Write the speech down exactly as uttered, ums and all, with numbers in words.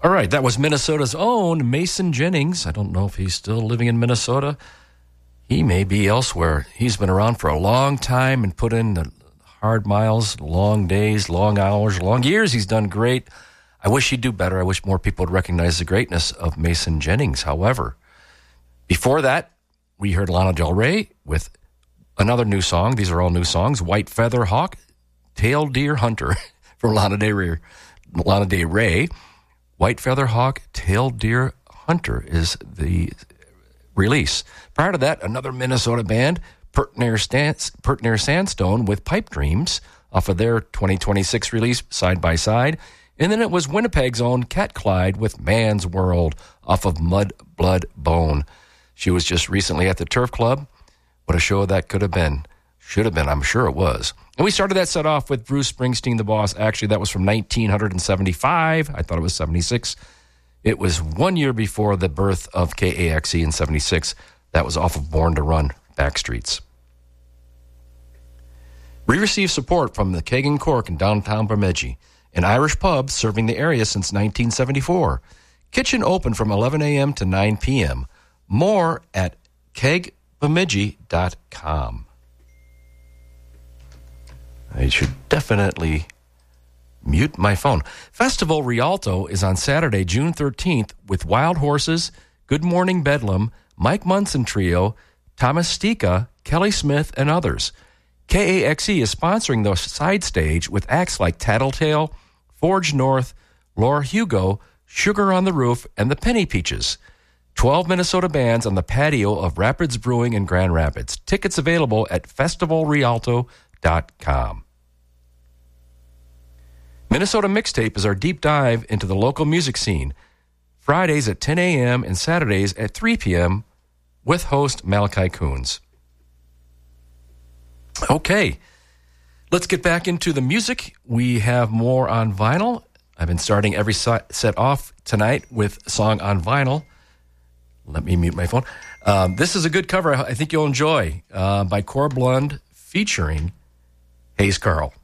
All right, that was Minnesota's own Mason Jennings. I don't know if he's still living in Minnesota. He may be elsewhere. He's been around for a long time and put in the hard miles, long days, long hours, long years. He's done great. I wish he'd do better. I wish more people would recognize the greatness of Mason Jennings. However, before that, we heard Lana Del Rey with another new song. These are all new songs. White Feather Hawk, Tail Deer Hunter from Lana Del Rey. Lana Del Rey. White Feather Hawk, Tail Deer Hunter is the release. Prior to that, another Minnesota band, Pert Near, Stans- Pert Near Sandstone with Pipe Dreams off of their twenty twenty-six release, Side by Side. And then it was Winnipeg's own Cat Clyde with Man's World off of Mud, Blood, Bone. She was just recently at the Turf Club. What a show that could have been. Should have been, I'm sure it was. And we started that set off with Bruce Springsteen, the Boss. Actually, that was from nineteen seventy-five. I thought it was seventy-six. It was one year before the birth of K A X E in seventy-six. That was off of Born to Run, Backstreets. We received support from the Keg and Cork in downtown Bemidji, an Irish pub serving the area since nineteen seventy-four. Kitchen open from eleven a.m. to nine p.m. More at keg bemidji dot com. I should definitely mute my phone. Festival Rialto is on Saturday, June thirteenth, with Wild Horses, Good Morning Bedlam, Mike Munson Trio, Thomas Stika, Kelly Smith, and others. K A X E is sponsoring the side stage with acts like Tattletale, Forge North, Laura Hugo, Sugar on the Roof, and the Penny Peaches. twelve Minnesota bands on the patio of Rapids Brewing in Grand Rapids. Tickets available at festival rialto dot com. Minnesota Mixtape is our deep dive into the local music scene. Fridays at ten a.m. and Saturdays at three p.m. with host Malachi Coons. Okay, let's get back into the music. We have more on vinyl. I've been starting every set off tonight with a song on vinyl. Let me mute my phone. Um, this is a good cover I think you'll enjoy uh, by Cor Blund featuring Hayes Carl.